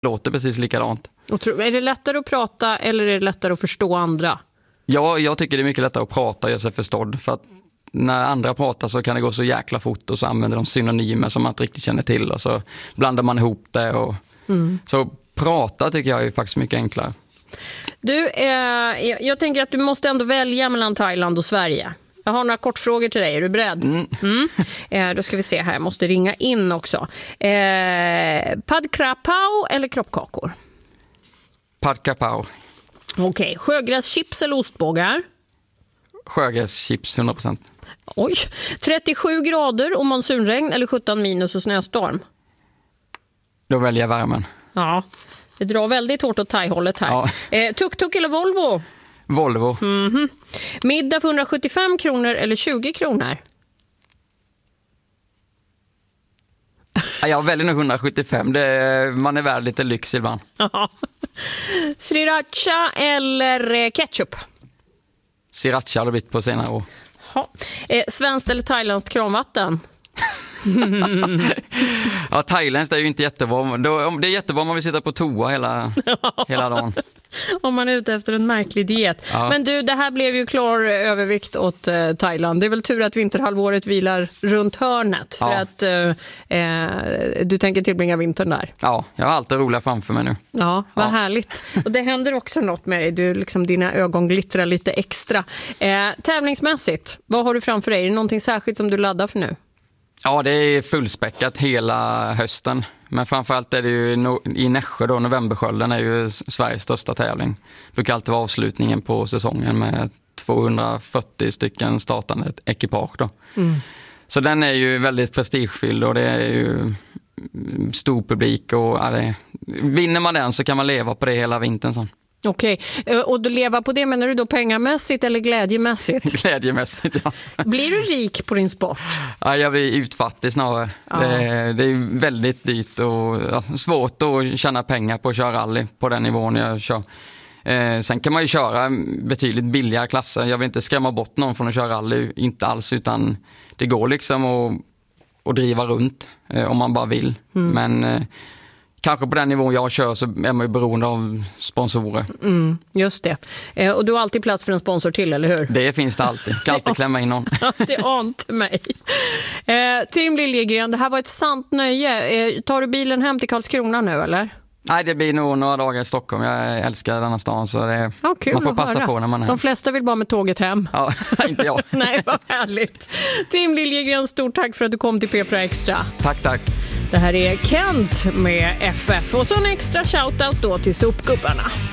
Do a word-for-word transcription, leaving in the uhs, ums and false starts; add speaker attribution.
Speaker 1: låter precis likadant.
Speaker 2: Och tror, är det lättare att prata eller är det lättare att förstå andra?
Speaker 1: Ja, jag tycker det är mycket lättare att prata och göra sig förstådd. För att när andra pratar så kan det gå så jäkla fort och så använder de synonymer som man inte riktigt känner till. Och så blandar man ihop det. Och... Mm. Så prata tycker jag är faktiskt mycket enklare.
Speaker 2: Du, eh, jag, jag tänker att du måste ändå välja mellan Thailand och Sverige. Jag har några kortfrågor till dig. Är du beredd? Mm. Mm. Eh, då ska vi se här. Jag måste ringa in också. Eh, pad krapau eller kroppkakor?
Speaker 1: Pad krapau.
Speaker 2: Okej. Okay. Sjögräschips eller ostbågar?
Speaker 1: Sjögräschips, hundra procent.
Speaker 2: Oj. trettiosju grader och monsunregn eller sjutton minus och snöstorm?
Speaker 1: Då väljer jag värmen.
Speaker 2: Ja, det drar väldigt hårt åt thai-hållet här. Ja. Eh, tuk-tuk eller Volvo?
Speaker 1: Volvo.
Speaker 2: Mm-hmm. Middag för hundrasjuttiofem kronor eller tjugo kronor?
Speaker 1: Jag väljer nog hundrasjuttiofem. Det, man är värd lite lyx ibland.
Speaker 2: Ja. Sriracha eller ketchup?
Speaker 1: Sriracha har det blivit på senare år.
Speaker 2: Ja. Eh, svenskt eller thailändskt kranvatten?
Speaker 1: Ja, thailändskt är ju inte jättebra. Det är jättebra om man vill sitta på toa hela, hela dagen.
Speaker 2: Om man är ute efter en märklig diet. Ja. Men du, det här blev ju klar övervikt åt eh, Thailand. Det är väl tur att vinterhalvåret vilar runt hörnet. För ja. att eh, eh, du tänker tillbringa vintern där.
Speaker 1: Ja, jag har allt det roliga framför mig nu.
Speaker 2: Ja, vad ja. härligt. Och det händer också något med dig. Du, liksom, dina ögon glittrar lite extra. Eh, tävlingsmässigt, vad har du framför dig? Är det någonting särskilt som du laddar för nu?
Speaker 1: Ja, det är fullspäckat hela hösten. Men framförallt är det ju no- i Nässjö då, Novemberskölden är ju Sveriges största tävling. Det brukar alltid vara avslutningen på säsongen med tvåhundrafyrtio stycken startande ekipage då. Mm. Så den är ju väldigt prestigefylld och det är ju stor publik och ja, det, vinner man den så kan man leva på det hela vintern sen.
Speaker 2: Okej, och du lever på det, menar du då pengamässigt eller glädjemässigt?
Speaker 1: Glädjemässigt, ja.
Speaker 2: Blir du rik på din sport?
Speaker 1: Ja, jag blir utfattig snarare. Ja. Det, det är väldigt dyrt och ja, svårt att tjäna pengar på att köra rally på den nivån jag kör. Eh, sen kan man ju köra betydligt billigare klasser. Jag vill inte skrämma bort någon från att köra rally, inte alls, utan det går liksom att, att driva runt eh, om man bara vill. Mm. Men... Eh, Kanske på den nivån jag kör så är man ju beroende av sponsorer.
Speaker 2: Mm, just det. Eh, och du har alltid plats för en sponsor till, eller hur?
Speaker 1: Det finns det alltid. Kan alltid klämma in någon.
Speaker 2: Det ante mig. Eh, Tim Liljegren, det här var ett sant nöje. Eh, tar du bilen hem till Karlskrona nu, eller?
Speaker 1: Nej, det blir nog några dagar i Stockholm. Jag älskar denna stan så det,
Speaker 2: ja, kul
Speaker 1: man får passa
Speaker 2: höra.
Speaker 1: på när man är.
Speaker 2: De flesta vill bara med tåget hem.
Speaker 1: Ja, inte jag.
Speaker 2: Nej, vad härligt. Tim Liljegren, stort tack för att du kom till P fyra Extra.
Speaker 1: Tack, tack.
Speaker 2: Det här är Kent med F F och så en extra shoutout då till sopgubbarna.